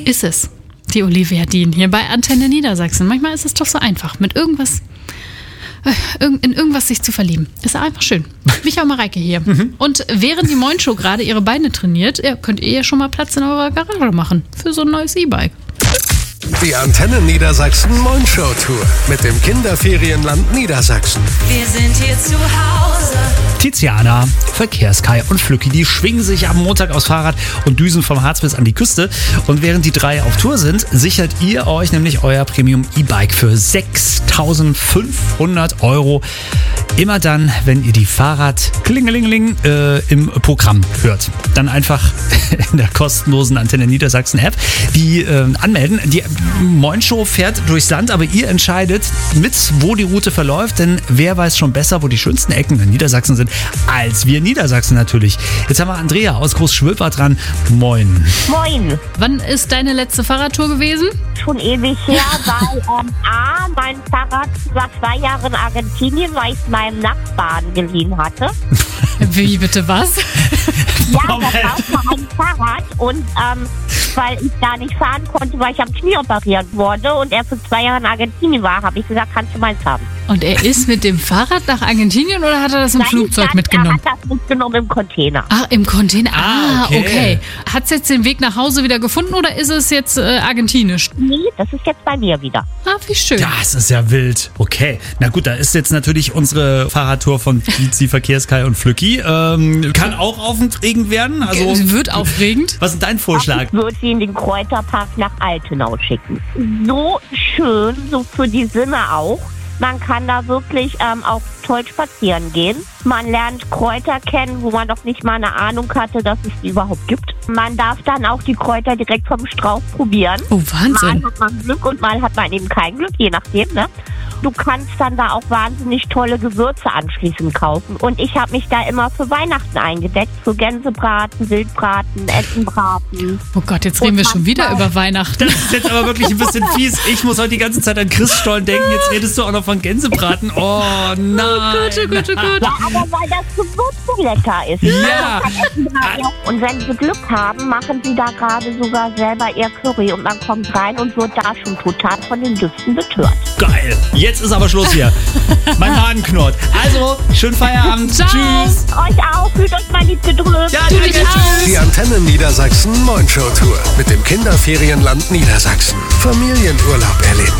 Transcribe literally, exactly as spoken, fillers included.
ist es. Die Olivia Dean hier bei Antenne Niedersachsen. Manchmal ist es doch so einfach, mit irgendwas, in irgendwas sich zu verlieben. Ist einfach schön. Micha und Mareike hier. Mhm. Und während die Moin-Show gerade ihre Beine trainiert, könnt ihr ja schon mal Platz in eurer Garage machen für so ein neues E-Bike. Die Antenne Niedersachsen Moin-Show Tour mit dem Kinderferienland Niedersachsen. Wir sind hier zu Hause. Tiziana, Verkehrskai und Flücki, die schwingen sich am Montag aufs Fahrrad und düsen vom Harz bis an die Küste. Und während die drei auf Tour sind, sichert ihr euch nämlich euer Premium-E-Bike für sechstausendfünfhundert Euro. Immer dann, wenn ihr die Fahrrad Klingelingeling äh, im Programm hört. Dann einfach in der kostenlosen Antenne Niedersachsen App die äh, anmelden. Die Moin-Show fährt durchs Land, aber ihr entscheidet mit, wo die Route verläuft, denn wer weiß schon besser, wo die schönsten Ecken in Niedersachsen sind, als wir Niedersachsen natürlich. Jetzt haben wir Andrea aus Großschwilpert dran. Moin. Moin. Wann ist deine letzte Fahrradtour gewesen? Schon ewig her, weil ähm, A, mein Fahrrad war zwei Jahre in Argentinien, weil ich es meinem Nachbarn geliehen hatte. Wie bitte was? Ja, das war ein Fahrrad und ähm, weil ich da nicht fahren konnte, weil ich am Knie operiert wurde und er für zwei Jahre in Argentinien war, habe ich gesagt, kannst du meins haben. Und er ist mit dem Fahrrad nach Argentinien oder hat er das im Nein, Flugzeug dann, mitgenommen? Er hat das mitgenommen im Container. Ach, im Container. Ah, Ah, okay. okay. Hat es jetzt den Weg nach Hause wieder gefunden oder ist es jetzt äh, argentinisch? Nee, das ist jetzt bei mir wieder. Ah, wie schön. Das ist ja wild. Okay. Na gut, da ist jetzt natürlich unsere Fahrradtour von Tizi, Verkehrskai und Flücki. Ähm, kann auch aufregend werden. Also, Es wird aufregend. was ist dein Vorschlag? Ich würde sie in den Kräuterpark nach Altenau schicken. So schön, so für die Sinne auch. Man kann da wirklich ähm, auch toll spazieren gehen. Man lernt Kräuter kennen, wo man doch nicht mal eine Ahnung hatte, dass es die überhaupt gibt. Man darf dann auch die Kräuter direkt vom Strauch probieren. Oh, Wahnsinn. Mal hat man Glück und mal hat man eben kein Glück, je nachdem, ne? Du kannst dann da auch wahnsinnig tolle Gewürze anschließend kaufen. Und ich habe mich da immer für Weihnachten eingedeckt. Für Gänsebraten, Wildbraten, Essenbraten. Oh Gott, jetzt reden wir Und schon wieder manchmal- über Weihnachten. Das ist jetzt aber wirklich ein bisschen fies. Ich muss heute die ganze Zeit an Christstollen denken. Jetzt redest du auch noch von Gänsebraten. Oh nein. Gute, gute, gute. Ja, aber weil das Gewürz so lecker ist. Ja. Und wenn sie Glück haben, machen sie da gerade sogar selber ihr Curry. Und man kommt rein und wird da schon total von den Düften betört. Geil. Jetzt ist aber Schluss hier. Mein Magen knurrt. Also, schönen Feierabend. Ciao. Tschüss. Euch auch, fühlt euch mal lieb gedrückt. Ja, Du danke. dich auch. Tschüss. Die Antenne Niedersachsen Moin-Show Tour mit dem Kinderferienland Niedersachsen. Familienurlaub erleben.